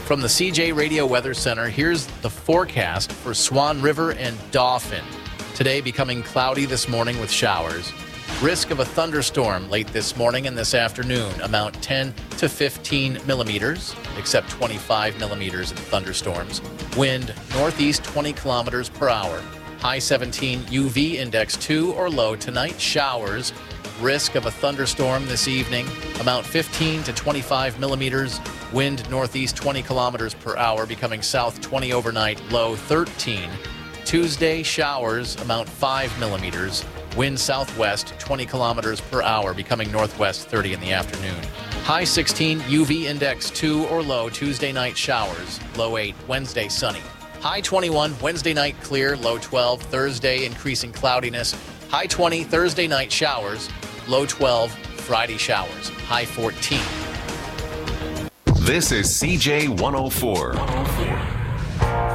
From the CJ Radio Weather Center, here's the forecast for Swan River and Dauphin. Today becoming cloudy this morning with showers. Risk of a thunderstorm late this morning and this afternoon. Amount 10 to 15 millimeters, except 25 millimeters in thunderstorms. Wind northeast 20 kilometers per hour. High 17, UV index 2 or low. Tonight, showers. Risk of a thunderstorm this evening. Amount 15 to 25 millimeters. Wind northeast 20 kilometers per hour, becoming south 20 overnight, low 13. Tuesday, showers, amount 5 millimeters. Wind southwest 20 kilometers per hour, becoming northwest 30 in the afternoon. High 16, UV index 2 or low. Tuesday night, showers, low 8. Wednesday, sunny. High 21, Wednesday night, clear, low 12. Thursday, increasing cloudiness. High 20, Thursday night, showers, low 12. Friday, showers, high 14. This is CJ 104.